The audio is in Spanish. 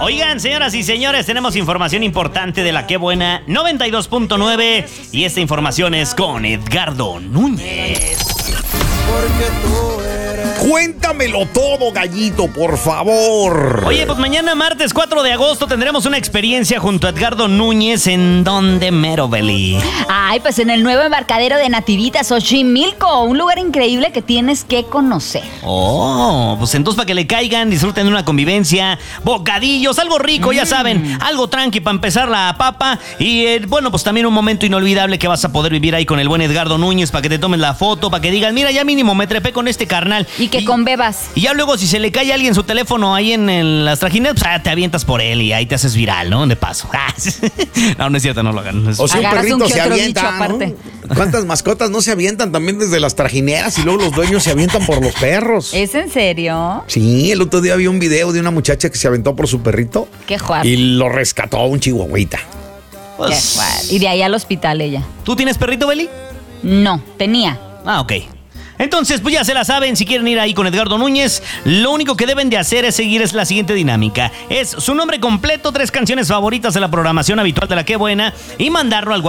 Oigan, señoras y señores, tenemos información importante de la Qué Buena 92.9 y esta información es con Edgardo Núñez. Cuéntamelo todo, gallito, por favor. Oye, pues mañana martes 4 de agosto tendremos una experiencia junto a Edgardo Núñez en donde mero, Beli. Ay, pues en el nuevo embarcadero de Nativitas, Xochimilco, un lugar increíble que tienes que conocer. Oh, pues entonces para que le caigan, disfruten de una convivencia, bocadillos, algo rico, ya saben, algo tranqui para empezar la papa y bueno, pues también un momento inolvidable que vas a poder vivir ahí con el buen Edgardo Núñez para que te tomes la foto, para que digas, mira, ya mínimo me trepé con este carnal. Y que con bebas. Y ya luego si se le cae a alguien su teléfono ahí en las trajineras, pues te avientas por él y ahí te haces viral, ¿no? De paso. No es cierto, no lo hagan. O sea, un agarras perrito un que se otro avienta, bicho aparte. ¿no? ¿Cuántas mascotas no se avientan también desde las trajineras y luego los dueños se avientan por los perros? ¿Es en serio? Sí, el otro día vi un video de una muchacha que se aventó por su perrito. Qué juar. Y lo rescató un chihuahuita. Qué juar. Y de ahí al hospital ella. ¿Tú tienes perrito, Beli? No, tenía. Ah, ok. Entonces, pues ya se la saben, si quieren ir ahí con Edgardo Núñez, lo único que deben de hacer es seguir la siguiente dinámica. Es su nombre completo, 3 canciones favoritas de la programación habitual de la Qué Buena y mandarlo al WhatsApp